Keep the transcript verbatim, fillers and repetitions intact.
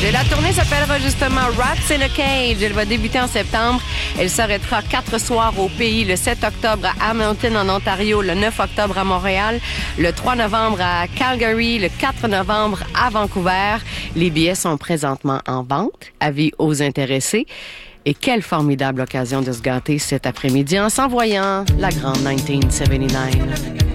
Et la tournée s'appellera justement Rats in a Cage. Elle va débuter en septembre. Elle s'arrêtera quatre soirs au pays, le sept octobre à Hamilton en Ontario, le neuf octobre à Montréal, le trois novembre à Calgary, le quatre novembre à Vancouver. Les billets sont présentement en vente. Avis aux intéressés. Et quelle formidable occasion de se gâter cet après-midi en s'envoyant la grande dix-neuf soixante-dix-neuf.